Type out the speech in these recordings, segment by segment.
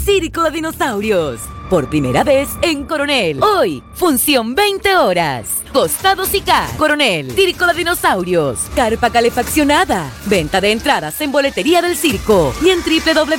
Circo de Dinosaurios. Por primera vez en Coronel. Hoy, función 20 horas. Costado Sicar, Coronel, Circo de Dinosaurios. Carpa calefaccionada. Venta de entradas en boletería del circo y en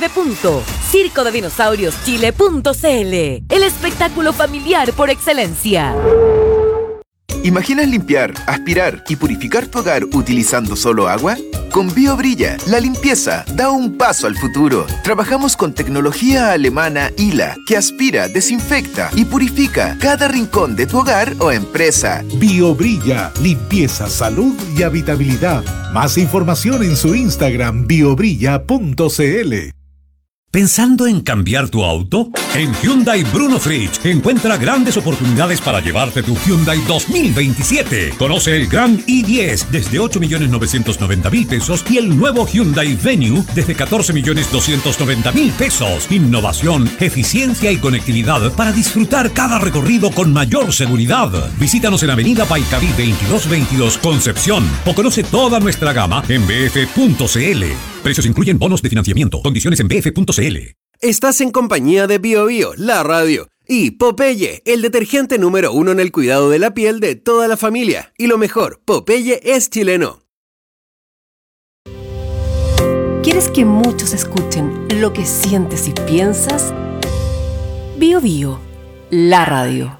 www.circodedinosaurioschile.cl. El espectáculo familiar por excelencia. ¿Imaginas limpiar, aspirar y purificar tu hogar utilizando solo agua? Con BioBrilla, la limpieza da un paso al futuro. Trabajamos con tecnología alemana ILA, que aspira, desinfecta y purifica cada rincón de tu hogar o empresa. BioBrilla, limpieza, salud y habitabilidad. Más información en su Instagram biobrilla.cl. ¿Pensando en cambiar tu auto? En Hyundai Bruno Fridge encuentra grandes oportunidades para llevarte tu Hyundai 2027. Conoce el Gran i10 desde 8.990.000 pesos y el nuevo Hyundai Venue desde 14.290.000 pesos. Innovación, eficiencia y conectividad para disfrutar cada recorrido con mayor seguridad. Visítanos en Avenida Paitaví 2222 Concepción o conoce toda nuestra gama en bf.cl. Precios incluyen bonos de financiamiento. Condiciones en bf.cl. Estás en compañía de BioBio, la radio, y Popeye, el detergente número 1 en el cuidado de la piel de toda la familia. Y lo mejor, Popeye es chileno. ¿Quieres que muchos escuchen lo que sientes y piensas? BioBio, la radio.